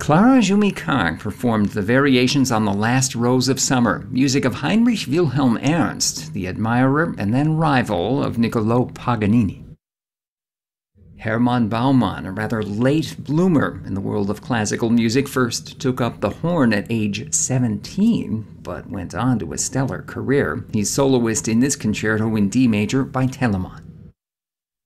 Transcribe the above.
Clara Jumi-Karg performed the variations on the Last Rose of Summer, music of Heinrich Wilhelm Ernst, the admirer and then rival of Niccolò Paganini. Hermann Baumann, a rather late bloomer in the world of classical music, first took up the horn at age 17, but went on to a stellar career. He's soloist in this concerto in D major by Telemann.